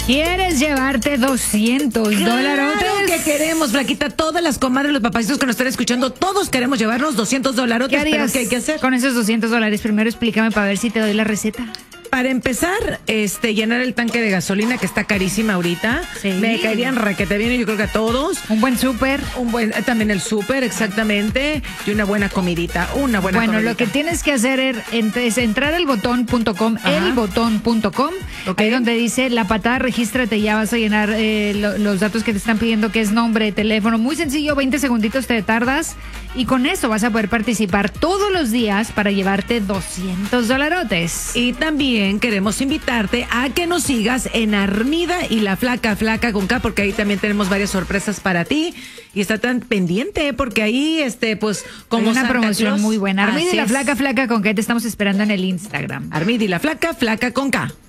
¿Quieres llevarte $200? Claro que queremos, Flaquita. Todas las comadres, los papacitos que nos están escuchando, todos queremos llevarnos $200. ¿Qué harías ¿Qué hay que hacer? con esos $200? Primero explícame para ver si te doy la receta. Para empezar, llenar el tanque de gasolina, que está carísima ahorita. Sí. Me caerían raquete bien, yo creo que a todos. Un buen súper. También el súper, exactamente. Y una buena comidita, Bueno, lo que tienes que hacer es entrar al botón.com, elbotón.com, Ok. ahí donde dice la patada, regístrate, ya vas a llenar los datos que te están pidiendo, que es nombre, teléfono, muy sencillo, 20 segunditos te tardas, y con eso vas a poder participar todos los días para llevarte $200. Y también queremos invitarte a que nos sigas en Armida y la Flaca con K, porque ahí también tenemos varias sorpresas para ti. Y está tan pendiente, porque ahí, pues, como Hay una Santa promoción Claus, muy buena. Armida y así la es. Flaca con K, te estamos esperando en el Instagram. Armida y la Flaca con K.